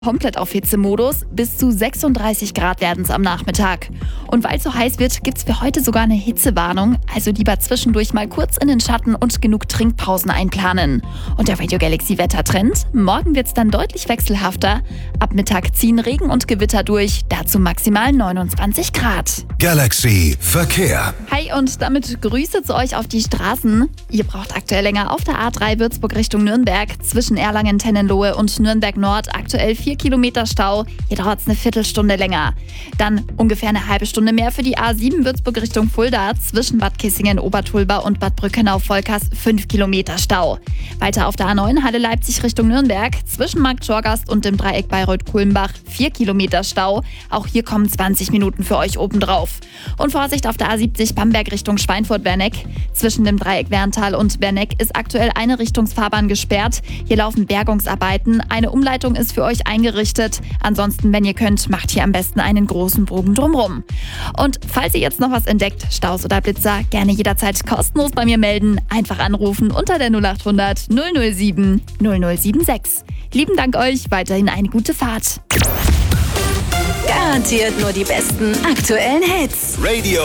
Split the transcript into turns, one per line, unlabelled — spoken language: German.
Komplett auf Hitzemodus, bis zu 36 Grad werden es am Nachmittag. Und weil es so heiß wird, gibt es für heute sogar eine Hitzewarnung, also lieber zwischendurch mal kurz in den Schatten und genug Trinkpausen einplanen. Und der Radio Galaxy Wettertrend: Morgen wird es dann deutlich wechselhafter. Ab Mittag ziehen Regen und Gewitter durch, dazu maximal 29 Grad.
Galaxy Verkehr.
Hi und damit Grüße zu euch auf die Straßen. Ihr braucht aktuell länger auf der A3 Würzburg Richtung Nürnberg, zwischen Erlangen-Tennenlohe und Nürnberg Nord aktuell 4 Kilometer Stau. Hier dauert es eine Viertelstunde länger. Dann ungefähr eine halbe Stunde mehr für die A7 Würzburg Richtung Fulda, zwischen Bad Kissingen-Obertulba und Bad Brückenau-Volkers 5 Kilometer Stau. Weiter auf der A9 Halle Leipzig Richtung Nürnberg, zwischen Markt Schorgast und dem Dreieck Bayreuth-Kulmbach 4 Kilometer Stau. Auch hier kommen 20 Minuten für euch obendrauf. Und Vorsicht auf der A70 Bamberg Richtung Schweinfurt-Werneck. Zwischen dem Dreieck Werntal und Werneck ist aktuell eine Richtungsfahrbahn gesperrt. Hier laufen Bergungsarbeiten. Eine Umleitung ist für euch eingerichtet. Ansonsten, wenn ihr könnt, macht hier am besten einen großen Bogen drumrum. Und falls ihr jetzt noch was entdeckt, Staus oder Blitzer, gerne jederzeit kostenlos bei mir melden. Einfach anrufen unter der 0800 007 0076. Lieben Dank euch, weiterhin eine gute Fahrt.
Garantiert nur die besten aktuellen Hits.
Radio